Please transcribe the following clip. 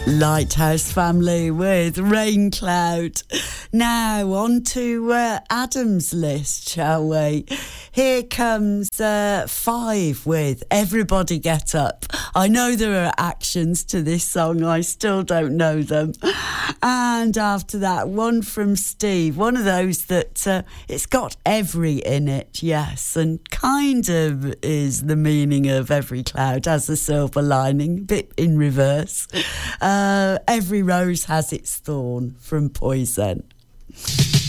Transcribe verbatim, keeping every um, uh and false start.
Lighthouse Family with Rain Cloud. Now on to uh, Adam's list, shall we? Here comes uh, Five with Everybody Get Up. I know there are actions to this song, I still don't know them. And after that, one from Steve, one of those that uh, it's got every in it, yes, and kind of is the meaning of Every Cloud has a silver lining, a bit in reverse. Uh, Every Rose Has Its Thorn from Poison.